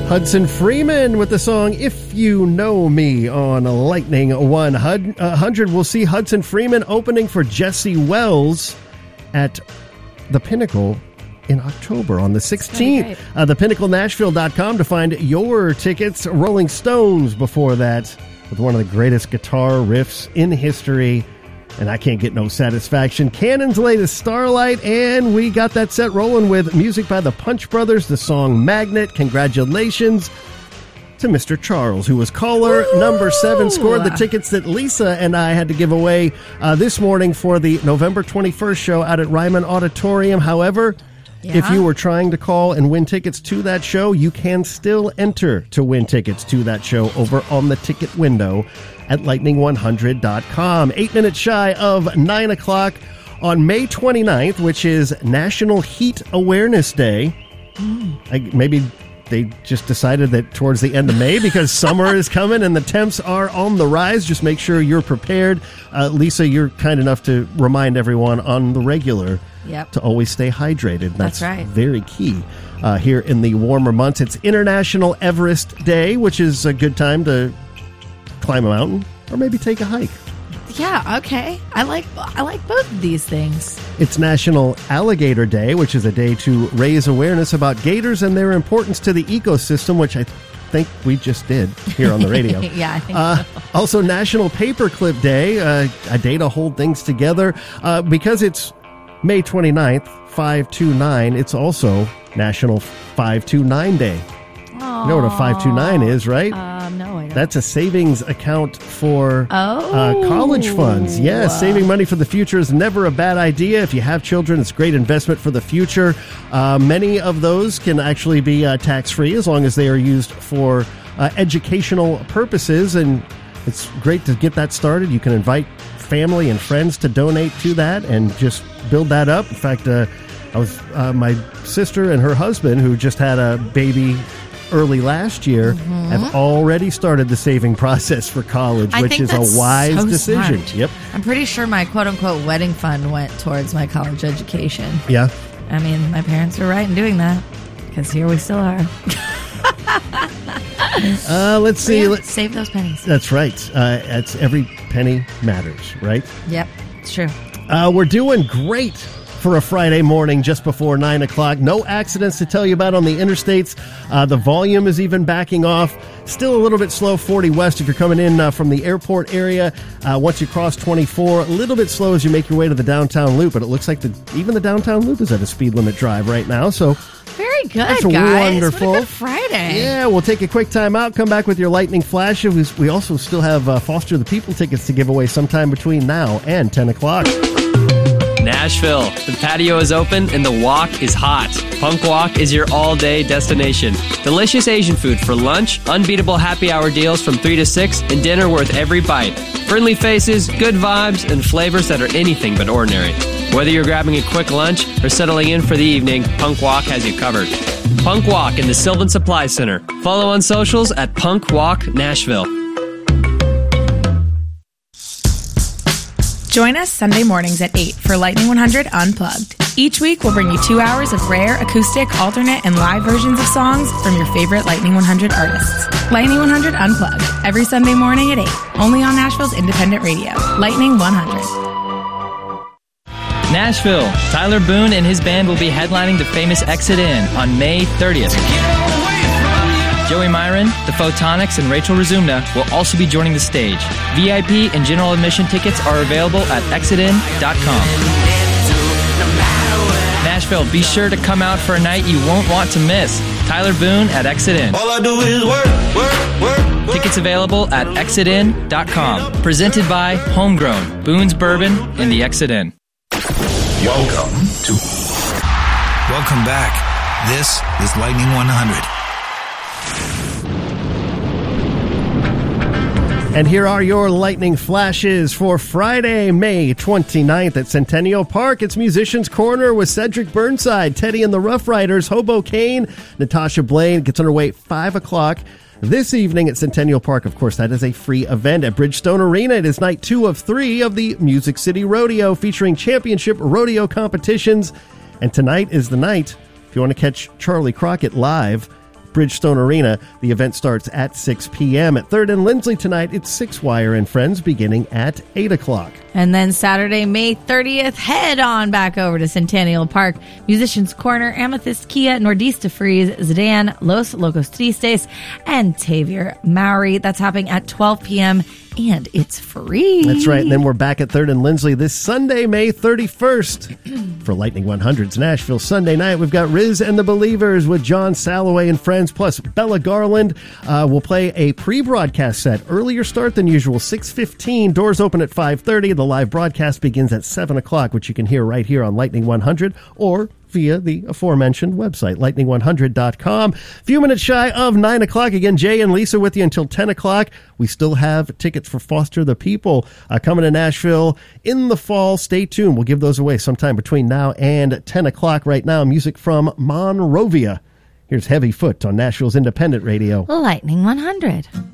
Hudson Freeman with the song If You Know Me on Lightning 100. We'll see Hudson Freeman opening for Jesse Wells at the Pinnacle in October on the 16th. ThePinnacleNashville.com to find your tickets. Rolling Stones before that with one of the greatest guitar riffs in history. And I Can't Get No Satisfaction. Cannon's latest Starlight, and we got that set rolling with music by the Punch Brothers, the song Magnet. Congratulations to Mr. Charles, who was caller number 7, scored the tickets that Lisa and I had to give away this morning for the November 21st show out at Ryman Auditorium. However, if you were trying to call and win tickets to that show, you can still enter to win tickets to that show over on the ticket window at lightning100.com. 8 minutes shy of 9 o'clock on May 29th, which is National Heat Awareness Day. Maybe they just decided that towards the end of May, because summer is coming and the temps are on the rise. Just make sure you're prepared. Lisa, you're kind enough to remind everyone on the regular to always stay hydrated. That's right. Very key here in the warmer months. It's International Everest Day, which is a good time to climb a mountain or maybe take a hike. Yeah, okay. I like both of these things. It's National Alligator Day, which is a day to raise awareness about gators and their importance to the ecosystem, which I think we just did here on the radio. Yeah, I think so. Also, National Paperclip Day, a day to hold things together. Because it's May 29th, 529, it's also National 529 Day. Aww. You know what a 529 is, right? No, I don't. That's a savings account for college funds. Yeah, saving money for the future is never a bad idea. If you have children, it's a great investment for the future. Many of those can actually be tax-free as long as they are used for educational purposes, and it's great to get that started. You can invite family and friends to donate to that and just build that up. In fact, I was my sister and her husband, who just had a baby early last year, have already started the saving process for college, which is a wise decision. Smart. Yep. I'm pretty sure my quote-unquote wedding fund went towards my college education. Yeah. I mean, my parents were right in doing that, because here we still are. Let's see. Let's save those pennies. That's right. It's every penny matters, right? Yep, it's true. We're doing great for a Friday morning just before 9 o'clock. No accidents to tell you about on the interstates. The volume is even backing off. Still a little bit slow 40 west if you're coming in from the airport area. Once you cross 24, a little bit slow as you make your way to the downtown loop. But it looks like even the downtown loop is at a speed limit drive right now. So very good, that's guys. Wonderful. What a good Friday. Yeah, we'll take a quick time out, come back with your lightning flash. We also still have Foster the People tickets to give away sometime between now and 10 o'clock. Nashville. The patio is open and the walk is hot. Punk Walk is your all-day destination. Delicious Asian food for lunch, unbeatable happy hour deals from 3 to 6, and dinner worth every bite. Friendly faces, good vibes, and flavors that are anything but ordinary. Whether you're grabbing a quick lunch or settling in for the evening, Punk Walk has you covered. Punk Walk in the Sylvan Supply Center. Follow on socials at Punk Walk Nashville. Join us Sunday mornings at 8 for Lightning 100 Unplugged. Each week, we'll bring you 2 hours of rare, acoustic, alternate, and live versions of songs from your favorite Lightning 100 artists. Lightning 100 Unplugged, every Sunday morning at 8, only on Nashville's independent radio, Lightning 100. Nashville. Tyler Boone and his band will be headlining the famous Exit In on May 30th. Joey Myron, the Photonics, and Rachel Razumna will also be joining the stage. VIP and general admission tickets are available at exitin.com. Nashville, be sure to come out for a night you won't want to miss. Tyler Boone at Exit In. All I do is work. Tickets available at exitin.com. Presented by Homegrown, Boone's Bourbon, and the Exit In. Welcome back. This is Lightning 100. And here are your lightning flashes for Friday, May 29th at Centennial Park. It's Musicians Corner with Cedric Burnside, Teddy and the Rough Riders, Hobo Kane, Natasha Blaine. Gets underway at 5 o'clock this evening at Centennial Park. Of course, that is a free event at Bridgestone Arena. It is night 2 of 3 of the Music City Rodeo, featuring championship rodeo competitions. And tonight is the night, if you want to catch Charlie Crockett live, Bridgestone Arena. The event starts at 6 p.m. At 3rd and Lindsley tonight, it's Six Wire and Friends beginning at 8 o'clock. And then Saturday, May 30th, head on back over to Centennial Park. Musicians Corner, Amethyst, Kia, Nordista Freeze, Zidane, Los Locos Tristes, and Tavier Mowry. That's happening at 12 p.m. and it's free. That's right. And then we're back at 3rd and Lindsley this Sunday, May 31st for Lightning 100's Nashville Sunday night. We've got Riz and the Believers with John Salloway and friends, plus Bella Garland. We'll play a pre-broadcast set. Earlier start than usual, 6:15. Doors open at 5:30. The live broadcast begins at 7 o'clock, which you can hear right here on Lightning 100 or via the aforementioned website, lightning100.com. Few minutes shy of 9 o'clock. Again, Jay and Lisa with you until 10 o'clock. We still have tickets for Foster the People coming to Nashville in the fall. Stay tuned. We'll give those away sometime between now and 10 o'clock. Right now, music from Monrovia. Here's Heavy Foot on Nashville's Independent Radio. Lightning 100.